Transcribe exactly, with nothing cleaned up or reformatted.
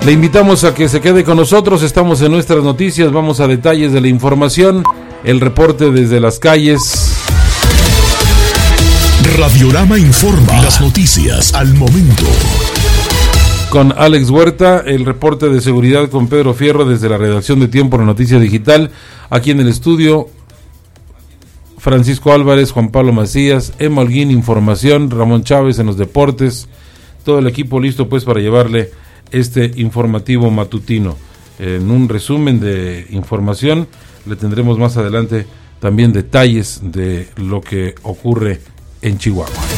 Le invitamos a que se quede con nosotros, estamos en nuestras noticias, vamos a detalles de la información, el reporte desde las calles. Radiorama informa, las noticias al momento. Con Alex Huerta, el reporte de seguridad con Pedro Fierro desde la redacción de Tiempo La Noticia Digital, aquí en el estudio, Francisco Álvarez, Juan Pablo Macías, Emma Holguín, información, Ramón Chávez en los deportes, todo el equipo listo pues para llevarle este informativo matutino. En un resumen de información le tendremos más adelante también detalles de lo que ocurre en Chihuahua.